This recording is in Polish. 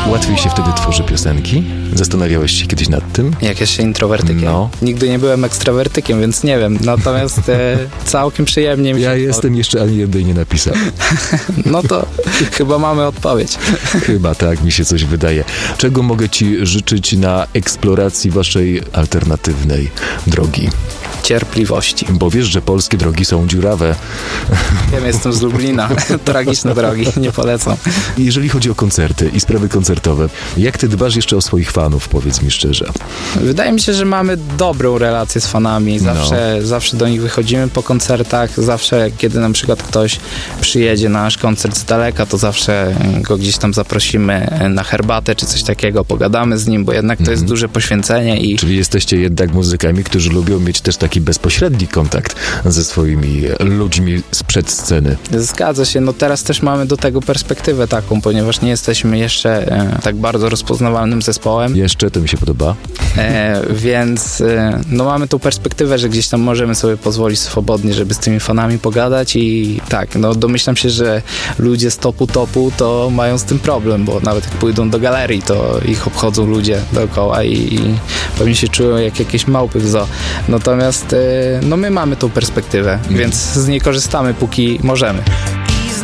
Łatwiej się wtedy tworzy piosenki? Zastanawiałeś się kiedyś nad tym? Jak jeszcze introwertykiem? No. Nigdy nie byłem ekstrawertykiem, więc nie wiem. Natomiast całkiem przyjemnie mi się... Ja jestem, jeszcze ani jednej nie napisałem. No to chyba mamy odpowiedź. Chyba tak, mi się coś wydaje. Czego mogę ci życzyć na eksploracji waszej alternatywnej drogi? Cierpliwości. Bo wiesz, że polskie drogi są dziurawe. Wiem, jestem z Lublina. Tragiczne drogi, nie polecam. Jeżeli chodzi o koncerty i sprawy koncertowe, jak ty dbasz jeszcze o swoich fanów, powiedz mi szczerze? Wydaje mi się, że mamy dobrą relację z fanami. Zawsze do nich wychodzimy po koncertach. Zawsze, kiedy na przykład ktoś przyjedzie na nasz koncert z daleka, to zawsze go gdzieś tam zaprosimy na herbatę czy coś takiego, pogadamy z nim, bo jednak to jest duże poświęcenie. Czyli jesteście jednak muzykami, którzy lubią mieć też taki bezpośredni kontakt ze swoimi ludźmi sprzed sceny. Zgadza się. No teraz też mamy do tego perspektywę taką, ponieważ nie jesteśmy jeszcze tak bardzo rozpoznawalnym zespołem. Jeszcze, to mi się podoba. Więc mamy tą perspektywę, że gdzieś tam możemy sobie pozwolić swobodnie, żeby z tymi fanami pogadać i tak, domyślam się, że ludzie z topu to mają z tym problem, bo nawet jak pójdą do galerii, to ich obchodzą ludzie dookoła i pewnie się czują jak jakieś małpy w zoo. Natomiast my mamy tą perspektywę, więc z niej korzystamy, póki możemy.